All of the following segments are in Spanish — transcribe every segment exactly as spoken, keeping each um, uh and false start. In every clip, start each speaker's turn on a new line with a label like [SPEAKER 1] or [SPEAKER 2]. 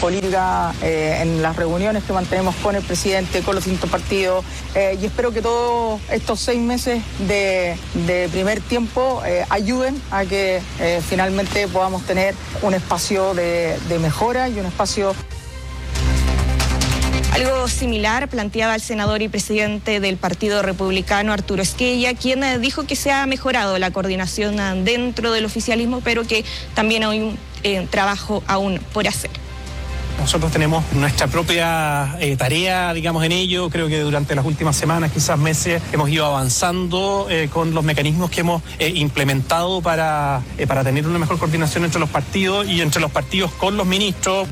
[SPEAKER 1] política eh, en las reuniones que mantenemos con el presidente, con los distintos partidos, eh, y espero que todos estos seis meses de, de primer tiempo eh, ayuden a que eh, finalmente podamos tener un espacio de, de mejora y un espacio...
[SPEAKER 2] Algo similar planteaba el senador y presidente del Partido Republicano, Arturo Esquella, quien dijo que se ha mejorado la coordinación dentro del oficialismo, pero que también hay un eh, trabajo aún por hacer.
[SPEAKER 3] Nosotros tenemos nuestra propia eh, tarea, digamos, en ello. Creo que durante las últimas semanas, quizás meses, hemos ido avanzando eh, con los mecanismos que hemos eh, implementado para, eh, para tener una mejor coordinación entre los partidos y entre los partidos con los ministros.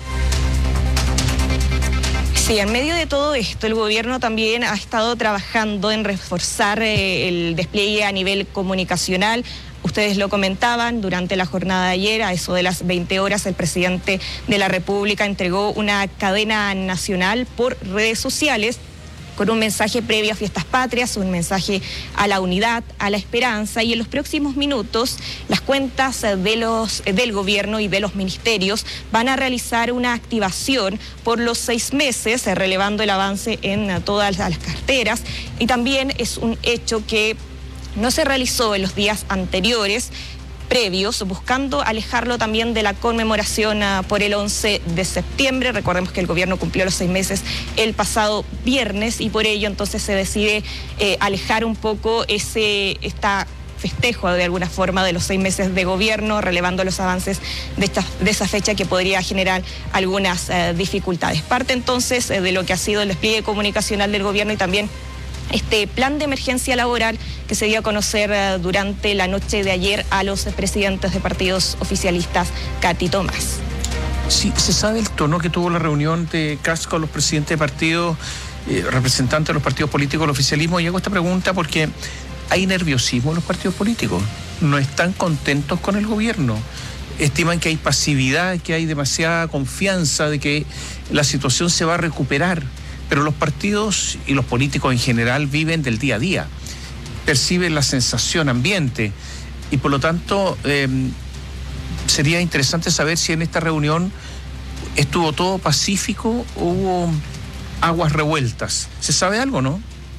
[SPEAKER 2] Sí, en medio de todo esto, el gobierno también ha estado trabajando en reforzar eh, el despliegue a nivel comunicacional. Ustedes lo comentaban, durante la jornada de ayer, a eso de las veinte horas, el presidente de la República entregó una cadena nacional por redes sociales con un mensaje previo a Fiestas Patrias, un mensaje a la unidad, a la esperanza, y en los próximos minutos las cuentas de los, del gobierno y de los ministerios van a realizar una activación por los seis meses, relevando el avance en todas las carteras, y también es un hecho que no se realizó en los días anteriores, previos, buscando alejarlo también de la conmemoración uh, por el once de septiembre. Recordemos que el gobierno cumplió los seis meses el pasado viernes y por ello entonces se decide eh, alejar un poco ese esta festejo de alguna forma de los seis meses de gobierno, relevando los avances de, esta, de esa fecha que podría generar algunas uh, dificultades. Parte entonces eh, de lo que ha sido el despliegue comunicacional del gobierno y también este plan de emergencia laboral que se dio a conocer uh, durante la noche de ayer a los presidentes de partidos oficialistas, Katy Tomás.
[SPEAKER 4] Sí, ¿se sabe el tono que tuvo la reunión de Kast con los presidentes de partidos, eh, representantes de los partidos políticos del oficialismo? Y hago esta pregunta porque hay nerviosismo en los partidos políticos, no están contentos con el gobierno, estiman que hay pasividad, que hay demasiada confianza de que la situación se va a recuperar. Pero los partidos y los políticos en general viven del día a día, perciben la sensación ambiente y por lo tanto eh, sería interesante saber si en esta reunión estuvo todo pacífico o hubo aguas revueltas. ¿Se sabe algo, no?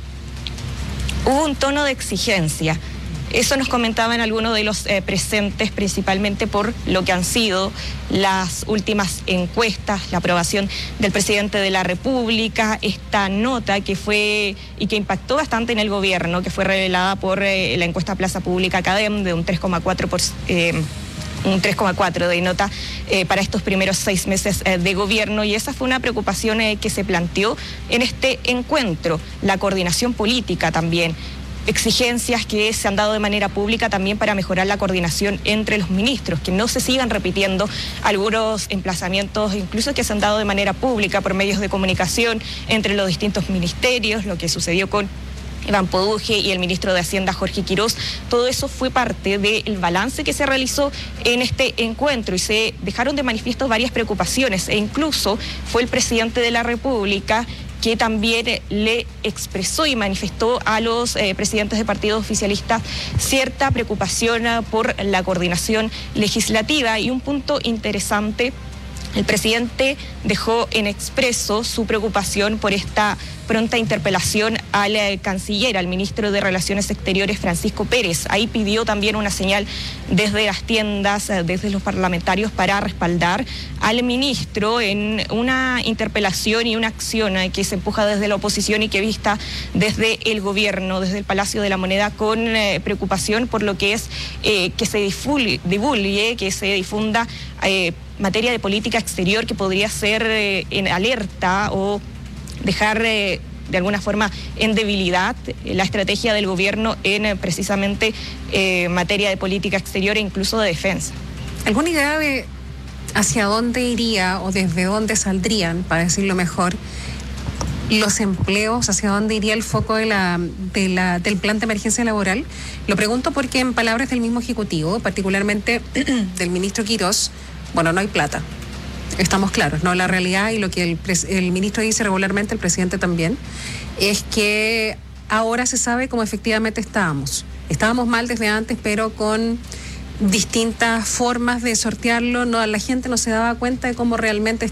[SPEAKER 2] Hubo un tono de exigencia. Eso nos comentaban algunos de los eh, presentes, principalmente por lo que han sido las últimas encuestas, la aprobación del presidente de la República, esta nota que fue y que impactó bastante en el gobierno, que fue revelada por eh, la encuesta Plaza Pública Cadem de un tres coma cuatro por ciento. Eh, un tres coma cuatro de nota eh, para estos primeros seis meses eh, de gobierno, y esa fue una preocupación eh, que se planteó en este encuentro, la coordinación política también. Exigencias que se han dado de manera pública también para mejorar la coordinación entre los ministros, que no se sigan repitiendo algunos emplazamientos, incluso que se han dado de manera pública por medios de comunicación entre los distintos ministerios, lo que sucedió con Iván Poduje y el ministro de Hacienda, Jorge Quirós. Todo eso fue parte del balance que se realizó en este encuentro y se dejaron de manifiesto varias preocupaciones, e incluso fue el presidente de la República que también le expresó y manifestó a los eh, presidentes de partidos oficialistas cierta preocupación uh, por la coordinación legislativa. Y un punto interesante, el presidente dejó en expreso su preocupación por esta pronta interpelación al eh, canciller, al ministro de Relaciones Exteriores, Francisco Pérez. Ahí pidió también una señal desde las tiendas, eh, desde los parlamentarios, para respaldar al ministro en una interpelación y una acción eh, que se empuja desde la oposición y que vista desde el gobierno, desde el Palacio de la Moneda, con eh, preocupación por lo que es eh, que se divulgue, divulgue, que se difunda eh, materia de política exterior que podría ser eh, en alerta o dejar eh, de alguna forma en debilidad eh, la estrategia del gobierno en eh, precisamente eh, materia de política exterior e incluso de defensa.
[SPEAKER 5] ¿Alguna idea de hacia dónde iría o desde dónde saldrían, para decirlo mejor, los empleos, hacia dónde iría el foco de la, de la, del plan de emergencia laboral? Lo pregunto porque en palabras del mismo Ejecutivo, particularmente del ministro Quirós, bueno, no hay plata. Estamos claros, ¿no? La realidad, y lo que el, el ministro dice regularmente, el presidente también, es que ahora se sabe cómo efectivamente estábamos. Estábamos mal desde antes, pero con distintas formas de sortearlo, no, la gente no se daba cuenta de cómo realmente